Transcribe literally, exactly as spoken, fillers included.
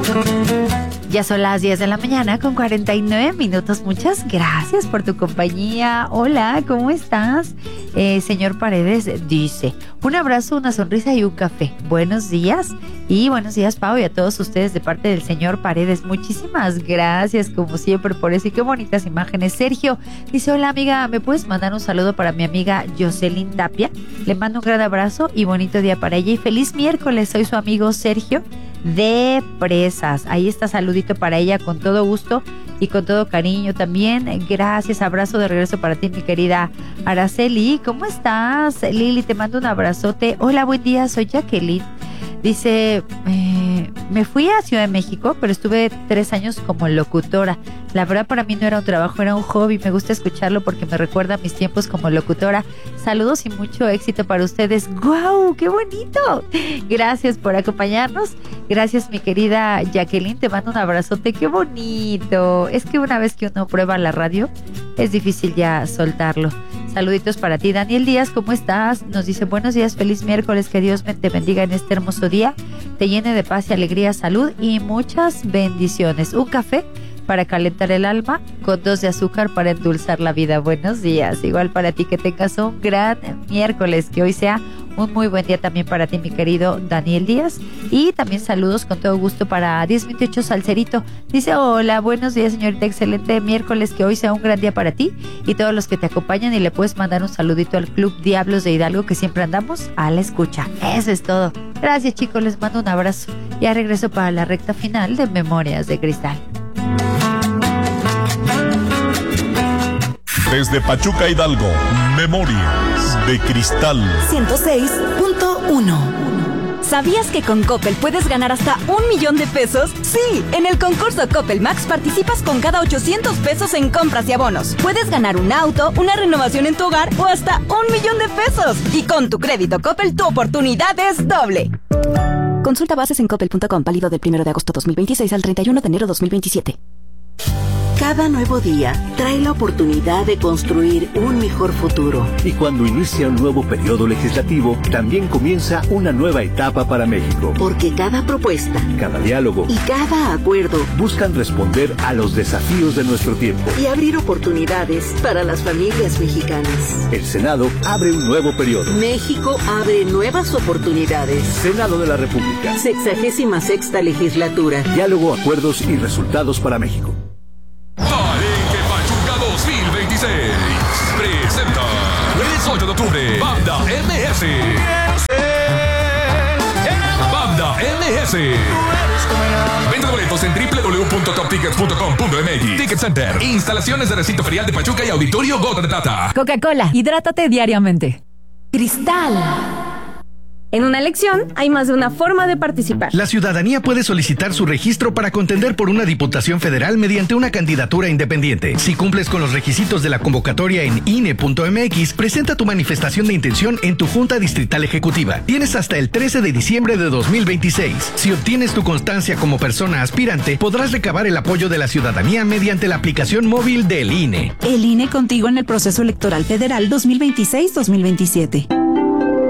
Ya son las diez de la mañana con cuarenta y nueve minutos. Muchas gracias por tu compañía. Hola, ¿cómo estás? Eh, señor Paredes dice, un abrazo, una sonrisa y un café. Buenos días. Y buenos días, Pau, y a todos ustedes de parte del señor Paredes. Muchísimas gracias, como siempre, por eso. Y qué bonitas imágenes. Sergio dice, hola, amiga, ¿me puedes mandar un saludo para mi amiga Jocelyn Tapia? Le mando un gran abrazo y bonito día para ella. Y feliz miércoles. Soy su amigo Sergio de Presas. Ahí está, saludito para ella con todo gusto y con todo cariño también. Gracias, abrazo de regreso para ti, mi querida Araceli. ¿Cómo estás? Lili, te mando un abrazote. Hola, buen día, soy Jacqueline. Dice, eh, me fui a Ciudad de México, pero estuve tres años como locutora. La verdad, para mí no era un trabajo, era un hobby. Me gusta escucharlo porque me recuerda a mis tiempos como locutora. Saludos y mucho éxito para ustedes. ¡Guau! ¡Qué bonito! Gracias por acompañarnos. Gracias, mi querida Jacqueline. Te mando un abrazote. ¡Qué bonito! Es que una vez que uno prueba la radio, es difícil ya soltarlo. Saluditos para ti, Daniel Díaz, ¿cómo estás? Nos dice, buenos días, feliz miércoles, que Dios te bendiga en este hermoso día, te llene de paz y alegría, salud y muchas bendiciones. Un café para calentar el alma, con dos de azúcar para endulzar la vida. Buenos días, igual para ti, que tengas un gran miércoles, que hoy sea un muy buen día también para ti, mi querido Daniel Díaz. Y también saludos con todo gusto para diez veintiocho Salcerito. Dice, hola, buenos días, señorita, excelente miércoles, que hoy sea un gran día para ti y todos los que te acompañan, y le puedes mandar un saludito al Club Diablos de Hidalgo, que siempre andamos a la escucha. Eso es todo. Gracias, chicos, les mando un abrazo. Ya regreso para la recta final de Memorias de Cristal. Desde Pachuca, Hidalgo, Memorias de Cristal ciento seis punto uno. ¿Sabías que con Coppel puedes ganar hasta un millón de pesos? Sí, en el concurso Coppel Max participas con cada ochocientos pesos en compras y abonos. Puedes ganar un auto, una renovación en tu hogar o hasta un millón de pesos. Y con tu crédito Coppel, tu oportunidad es doble. Consulta bases en coppel punto com, válido del primero de agosto dos mil veintiséis al treinta y uno de enero dos mil veintisiete. Cada nuevo día trae la oportunidad de construir un mejor futuro. Y cuando inicia un nuevo periodo legislativo, también comienza una nueva etapa para México. Porque cada propuesta, cada diálogo y cada acuerdo buscan responder a los desafíos de nuestro tiempo y abrir oportunidades para las familias mexicanas. El Senado abre un nueo periodo. México abre nuevas oportunidades. Senado de la República. Sexagésima sexta legislatura. Diálogo, acuerdos y resultados para México. Palenque Pachuca dos mil veintiséis presenta el ocho de octubre Banda M S. Banda M S. Venta de boletos en doble u doble u doble u punto top tickets punto com punto m x. Ticket Center, instalaciones de recinto ferial de Pachuca y Auditorio Gota de Plata. Coca-Cola, hidrátate diariamente. Cristal. En una elección hay más de una forma de participar. La ciudadanía puede solicitar su registro para contender por una diputación federal mediante una candidatura independiente. Si cumples con los requisitos de la convocatoria en I N E punto m x, presenta tu manifestación de intención en tu Junta Distrital Ejecutiva. Tienes hasta el trece de diciembre de dos mil veintiséis. Si obtienes tu constancia como persona aspirante, podrás recabar el apoyo de la ciudadanía mediante la aplicación móvil del I N E. El I N E contigo en el proceso electoral federal dos mil veintiséis dos mil veintisiete.